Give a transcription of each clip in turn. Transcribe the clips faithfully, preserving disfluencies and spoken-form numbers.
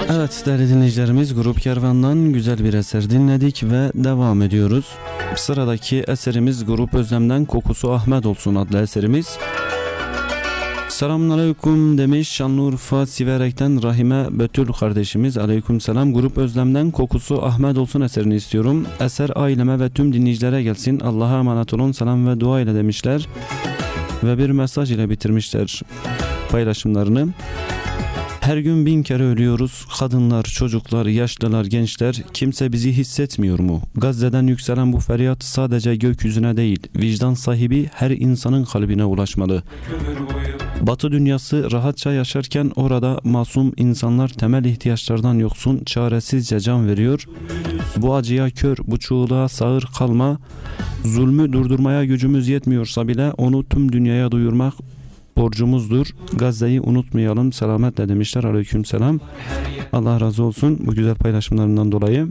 Evet değerli dinleyicilerimiz, Grup Kervan'dan güzel bir eser dinledik ve devam ediyoruz. Sıradaki eserimiz Grup Özlem'den Kokusu Ahmet Olsun adlı eserimiz. Selamünaleyküm demiş Şanlıurfa Siverek'ten Rahime Betül kardeşimiz. Aleykümselam. Grup Özlem'den Kokusu Ahmet Olsun eserini istiyorum. Eser aileme ve tüm dinleyicilere gelsin. Allah'a emanet olun, selam ve dua ile demişler. Ve bir mesaj ile bitirmişler paylaşımlarını. Her gün bin kere ölüyoruz. Kadınlar, çocuklar, yaşlılar, gençler. Kimse bizi hissetmiyor mu? Gazze'den yükselen bu feryat sadece gökyüzüne değil, vicdan sahibi her insanın kalbine ulaşmalı. Batı dünyası rahatça yaşarken orada masum insanlar temel ihtiyaçlardan yoksun, çaresizce can veriyor. Bu acıya kör, bu çuğuluğa sağır kalma. Zulmü durdurmaya gücümüz yetmiyorsa bile onu tüm dünyaya duyurmak borcumuzdur. Gazze'yi unutmayalım. Selametle demişler. Aleykümselam. Allah razı olsun bu güzel paylaşımlarından dolayı.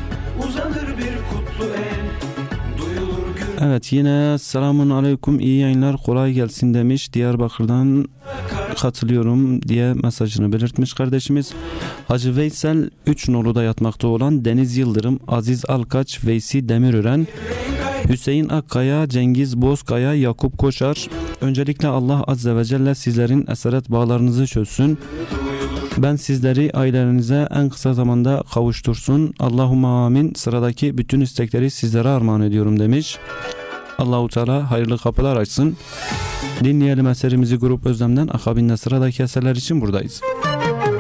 Evet, yine selamun aleyküm, iyi yayınlar, kolay gelsin demiş. Diyarbakır'dan katılıyorum diye mesajını belirtmiş kardeşimiz. Hacı Veysel üç noluda yatmakta olan Deniz Yıldırım, Aziz Alkaç, Veysi Demirören, Hüseyin Akkaya, Cengiz Bozkaya, Yakup Koşar. Öncelikle Allah Azze ve Celle sizlerin esaret bağlarınızı çözsün. Ben sizleri ailelerinize en kısa zamanda kavuştursun. Allahümme amin. Sıradaki bütün istekleri sizlere armağan ediyorum demiş. Allahu Teala hayırlı kapılar açsın. Dinleyelim eserimizi Grup Özlem'den. Akabinde sıradaki eserler için buradayız.